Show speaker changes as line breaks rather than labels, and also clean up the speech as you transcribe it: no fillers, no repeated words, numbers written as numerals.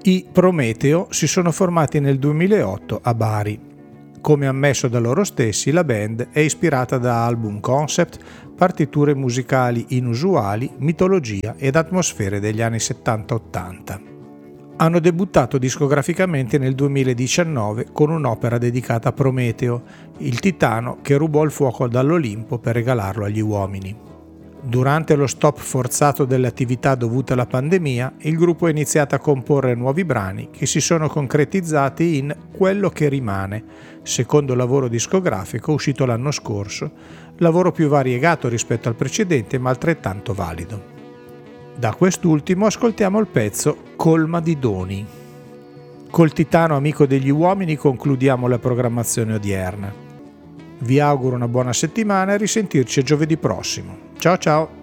I Prometeo si sono formati nel 2008 a Bari. Come ammesso da loro stessi, la band è ispirata da album concept, partiture musicali inusuali, mitologia ed atmosfere degli anni 70-80. Hanno debuttato discograficamente nel 2019 con un'opera dedicata a Prometeo, il titano che rubò il fuoco dall'Olimpo per regalarlo agli uomini. Durante lo stop forzato delle attività dovute alla pandemia, il gruppo ha iniziato a comporre nuovi brani che si sono concretizzati in Quello che rimane, secondo lavoro discografico uscito l'anno scorso, lavoro più variegato rispetto al precedente ma altrettanto valido. Da quest'ultimo ascoltiamo il pezzo Colma di doni. Col titano amico degli uomini concludiamo la programmazione odierna. Vi auguro una buona settimana e risentirci giovedì prossimo. Ciao ciao!